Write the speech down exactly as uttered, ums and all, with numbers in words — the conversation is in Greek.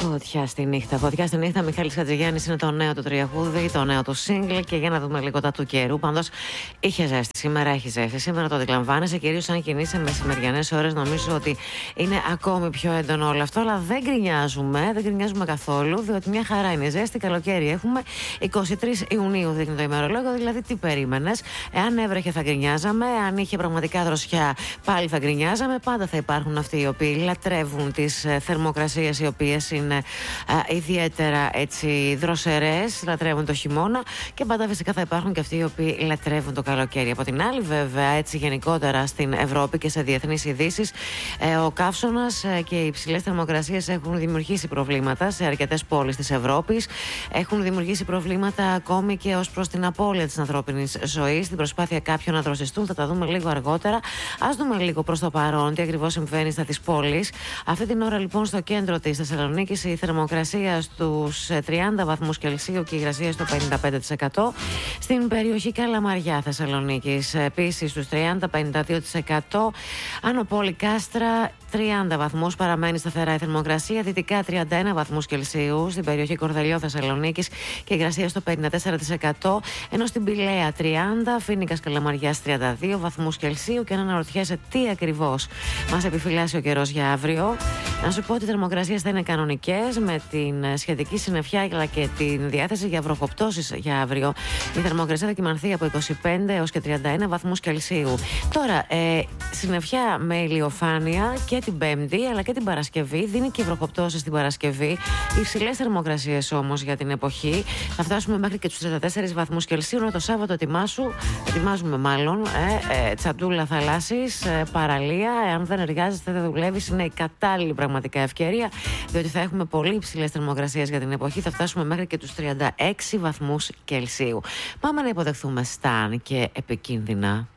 Φωτιά στη νύχτα. Φωτιά στη νύχτα. Μιχάλης Χατζηγιάννης είναι το νέο του τραγούδι, το νέο του single. Και για να δούμε λίγο τα του καιρού. Πάντως είχε ζέστη. Σήμερα έχει ζέστη. Σήμερα το αντιλαμβάνεσαι. Κυρίως αν κινείσαι μεσημεριανές ώρες, νομίζω ότι είναι ακόμη πιο έντονο όλο αυτό. Αλλά δεν γκρινιάζουμε. Δεν γκρινιάζουμε καθόλου. Διότι μια χαρά είναι ζέστη. Καλοκαίρι έχουμε. εικοστή τρίτη Ιουνίου δείχνει το ημερολόγιο. Δηλαδή τι περίμενες. Εάν έβρεχε θα γκρινιάζαμε. Αν είχε πραγματικά δροσιά πάλι θα γκρινιάζαμε. Πάντα θα υπάρχουν αυτοί οι οποίοι λατρεύουν τις θερμοκρασίες οι οποίες είναι α, ιδιαίτερα έτσι δροσερές, λατρεύουν το χειμώνα, και πάντα φυσικά θα υπάρχουν και αυτοί οι οποίοι λατρεύουν το καλοκαίρι. Από την άλλη, βέβαια, έτσι γενικότερα στην Ευρώπη και σε διεθνείς ειδήσεις, ε, ο καύσωνας ε, και οι υψηλές θερμοκρασίες έχουν δημιουργήσει προβλήματα σε αρκετές πόλεις της Ευρώπης. Έχουν δημιουργήσει προβλήματα ακόμη και ως προς την απώλεια της ανθρώπινης ζωής, στην προσπάθεια κάποιων να δροσιστούν. Θα τα δούμε λίγο αργότερα. Ας δούμε λίγο προς το παρόν τι ακριβώς συμβαίνει στα της πόλης. Αυτή την ώρα, λοιπόν, στο κέντρο της Θεσσαλονίκης η θερμοκρασία στους τριάντα βαθμούς Κελσίου και η υγρασία στο πενήντα πέντε τοις εκατό. Στην περιοχή Καλαμαριά Θεσσαλονίκης επίσης στους τριάντα με πενήντα δύο τοις εκατό. Άνω Πόλη Κάστρα τριάντα βαθμούς παραμένει σταθερά η θερμοκρασία. Δυτικά τριάντα ένα βαθμούς Κελσίου. Στην περιοχή Κορδελιό Θεσσαλονίκης και η υγρασία στο πενήντα τέσσερα τοις εκατό. Ενώ στην Πηλαία τριάντα, Φοίνικας Καλαμαριάς τριάντα δύο βαθμούς Κελσίου. Και αν αναρωτιέσαι τι ακριβώς μας επιφυλάσσει ο καιρός για αύριο, να σου πω ότι οι θερμοκρασίες θα είναι κανονικές, με την σχετική συννεφιά αλλά και την διάθεση για βροχοπτώσεις για αύριο. Η θερμοκρασία θα κυμανθεί από είκοσι πέντε έως και τριάντα ένα βαθμούς Κελσίου. Τώρα, ε, συννεφιά με ηλιοφάνεια και την Πέμπτη αλλά και την Παρασκευή. Δίνει και βροχοπτώσεις την Παρασκευή. Υψηλές θερμοκρασίες όμως για την εποχή. Θα φτάσουμε μέχρι και τους τριάντα τέσσερις βαθμούς Κελσίου. Ενώ το Σάββατο ετοιμάσου, ετοιμάζουμε μάλλον ε, ε, τσαντούλα θαλάσσης, ε, παραλία. Εάν δεν εργάζεσαι, δεν δουλεύεις, είναι η κατάλληλη πραγματικά ευκαιρία, διότι θα έχουμε πολύ υψηλές θερμοκρασίες για την εποχή. Θα φτάσουμε μέχρι και τους τριάντα έξι βαθμούς Κελσίου. Πάμε να υποδεχθούμε Σταν και Επικίνδυνα.